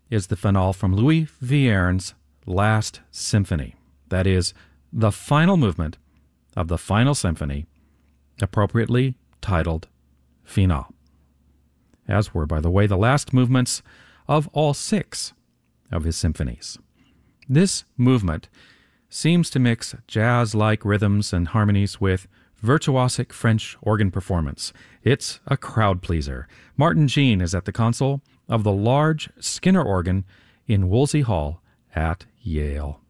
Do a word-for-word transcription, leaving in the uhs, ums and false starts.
is the finale from Louis Viern's Last Symphony. That is, the final movement of the final symphony, appropriately titled Finale. As were, by the way, the last movements of all six of his symphonies. This movement seems to mix jazz-like rhythms and harmonies with virtuosic French organ performance. It's a crowd pleaser. Martin Jean is at the console of the large Skinner organ in Wolsey Hall at Yale.